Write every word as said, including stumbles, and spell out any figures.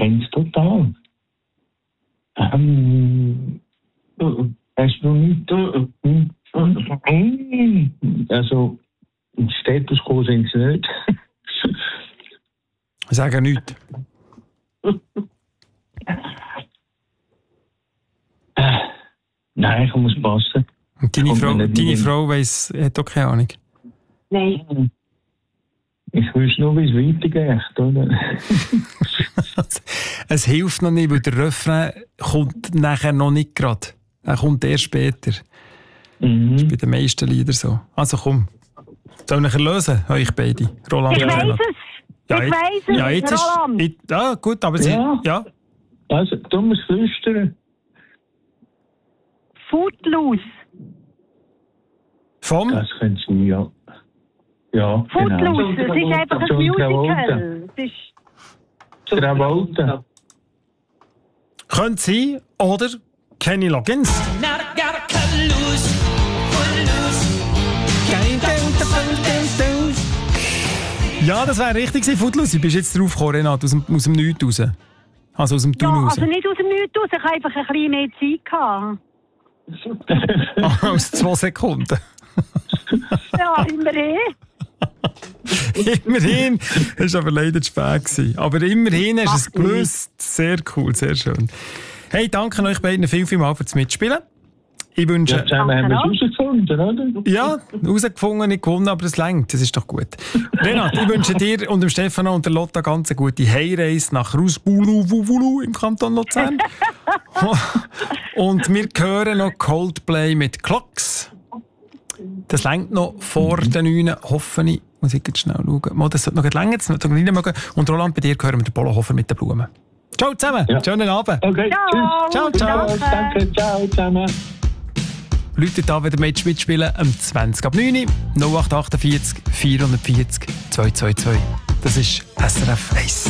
kenne es total. Ähm, hast du nicht... Also, Status quo sind sie nicht. Ich sage nichts. Nein, ich muss passen. Und deine Frau, deine Frau weiss, hat auch keine Ahnung. Nein. Ich weiß nur, wie es weitergeht, oder? Es hilft noch nicht, weil der Refrain kommt nachher noch nicht gerade. Er kommt erst später. Mhm. Das ist bei den meisten Liedern so. Also komm. Soll ich lösen, euch beide? Roland ich weiss es. Ja, ich weiss es, ja, jetzt Roland. Ist, ja, gut, aber sie... Ja. ja. Also, du musst flüstern. Footloose. Vom? Das können sie, ja. Ja, Footloose, genau. es ist einfach ein Musical. Es ist... Travolta. Könnte sein, oder Kenny Loggins. Ja, das wäre richtig gewesen, Footloose. Du bist jetzt drauf gekommen, Renat, aus dem, aus dem Nichts raus. Also aus dem Tun ja, raus. also nicht aus dem Nichts raus, ich habe einfach ein bisschen mehr Zeit gehabt. Aus zwei Sekunden. Ja, immerhin. Immerhin. Das war aber leider zu spät gewesen. Aber immerhin hast du es gewusst. Sehr cool, sehr schön. Hey, danke euch beiden viel, viel mal fürs Mitspielen. Ich wünsche... Ja, zusammen haben wir es herausgefunden, oder? Ja, herausgefunden, nicht gewonnen, aber es reicht. Das ist doch gut. Renat, ich wünsche dir und dem Stefano und der Lotta ganz eine gute Heimreise nach Rusbulu im Kanton Luzern. Und wir hören noch Coldplay mit Clocks. Das reicht noch vor mhm. den neun, hoffe ich. Muss ich jetzt schnell schauen. Mal, das sollte noch länger, das sollte noch nicht mögen. Und Roland, bei dir hören wir den Polohofer mit den Blumen. Ciao zusammen, ja. Schönen Abend. Okay, ciao. Ciao, ciao. Danke, danke ciao zusammen. Leute da wieder mitspielen am zwanzig ab neun null acht acht vier vier vier null zwei zwei zwei. Das ist S R F eins.